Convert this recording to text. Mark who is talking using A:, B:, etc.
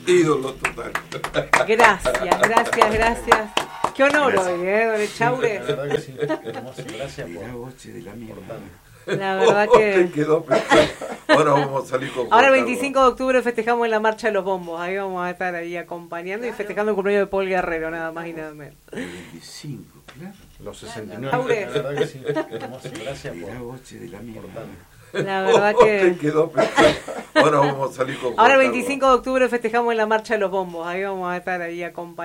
A: Ídolo total.
B: Gracias. Qué honor hoy, don Echaure.
C: La verdad que sí. Hermoso. Gracias por
B: La verdad que...
A: Quedó perfecto. Ahora vamos a salir con
B: Ahora el
A: Juan
B: 25 de octubre festejamos en la Marcha de los Bombos. Ahí vamos a estar ahí acompañando y festejando el cumpleaños de Paul Guerrero, nada más y nada menos.
D: El 25, claro.
C: los 69.
B: Aure.
C: La verdad que sí. Hermoso. Gracias por
B: La verdad que...
A: Quedó perfecto. Ahora vamos a salir con
B: Ahora el
A: Juan
B: 25 de octubre festejamos en la Marcha de los Bombos. Ahí vamos a estar ahí acompañando.